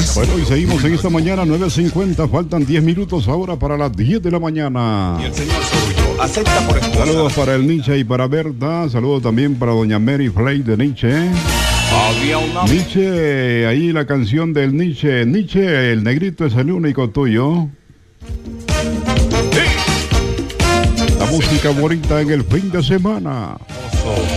Bueno, y seguimos en esta mañana, 9:50. Faltan 10 minutos ahora para las 10 de la mañana. Y el señor Sorullo acepta por esposa. Saludos para el Nietzsche y para Berta. Saludos también para doña Mary Flay de Nietzsche. Había una... Nietzsche, ahí la canción del Nietzsche. Nietzsche, el negrito es el único tuyo. La música bonita en el fin de semana.